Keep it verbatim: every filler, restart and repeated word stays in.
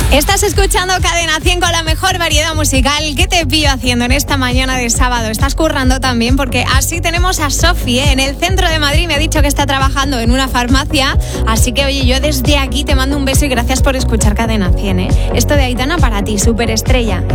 Estás escuchando Cadena cien con la mejor variedad musical. ¿Qué te pillo haciendo en esta mañana de sábado? ¿Estás currando también? Porque así tenemos a Sofi, ¿eh? En el centro de Madrid. Me ha dicho que está trabajando en una farmacia. Así que, oye, yo desde aquí te mando un beso y gracias por escuchar Cadena cien, ¿eh? Esto de Aitana para ti, superestrella.